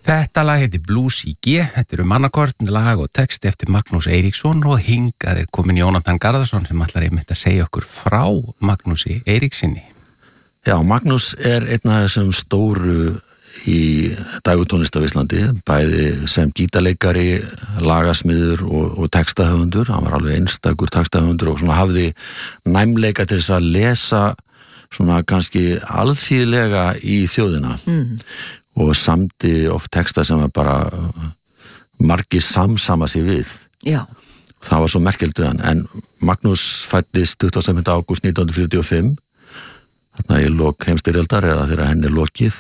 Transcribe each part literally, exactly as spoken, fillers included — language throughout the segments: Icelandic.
Þetta lag heitir Blues í G, þetta eru mannakorn, lag og text eftir Magnús Eiríksson og hingað er komin Jónatan Garðarsson sem ætlar einmitt að segja okkur frá Magnúsi Eiríksinni. Já, Magnús er einn af þessum stóru í dægutónlist á Íslandi, bæði sem gítarleikari, lagasmiður og, og textahöfundur. Hann var alveg einstakur textahöfundur og svona hafði næmleika til þess að lesa svona kannski alþýðlega í þjóðina. Mm. Og samdi oft texta sem bara margir samsama sig við. Já. Það var svo merkilegt við hann. En Magnús fæddist tuttugasta og fimmta ágúst nítján hundruð fjörutíu og fimm, þarna í lok heimsstyrjaldar eða þegar henni er lokið,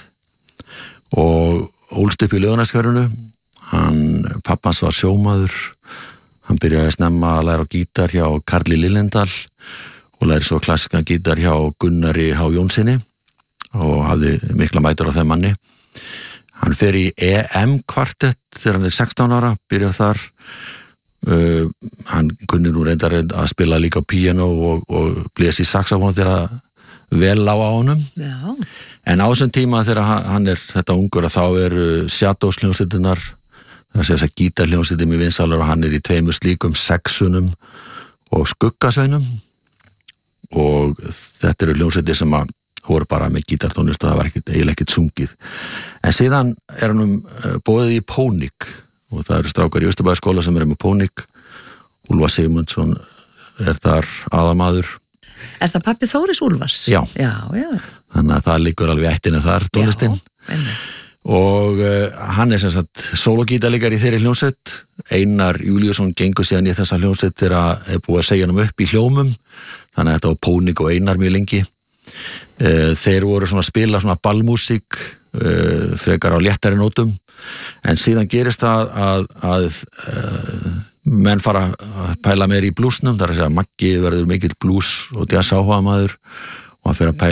og ólst upp í Laugarneshverfinu. Hann, pappans var sjómaður, hann byrjaði snemma að læra á gítar hjá Karli Lillendal og læri svo klassika gítar hjá Gunnari H. Jónssoni og hafði mikla mætur á þeim manni. Hann fer í E M-kvartett þegar hann er sextán ára, byrjar þar. Uh, hann kunni nú reyndar að spila líka á píanó og, og blés í saxofón þegar vel á á honum. Já. En á þessum tíma þegar hann er þetta ungur að þá eru Shadows hljómsveitirnar, það er að segja þess að gítarhljómsveitir með vinsalur og hann er í tveimur slíkum sexunum og skuggasveinum og þetta eru hljómsveitir sem að voru bara með gítartónlist og það var ekkit, eiginlega ekkit sungið. En síðan er hann um boðið í Pónik og það eru strákar í Austurbæjarskóla sem eru með Pónik. Úlfar Sigmundsson er þar aðamaður. Er það pappi Þóris Úlfars? Já. Já, já. Þannig að það liggur alveg ættinni þar, tónlistinn. Já, einmitt. Og uh, hann er sem sagt sólogítarleikari í þeirri hljómsveit. Einar Júlíusson gengur síðan í þessa hljómsveit þegar er búið að segja hann upp í hljómum. Þannig að þetta var Pónik og Einar mjög lengi. Þeir voru svona að spila svona ballmúsík uh, frekar á léttari nótum en síðan gerist það að, að, að menn fara að pæla meir í blúsnum, þar að segja Maggi verður mikill blús og jazz áhugamaður og hann fer að pæla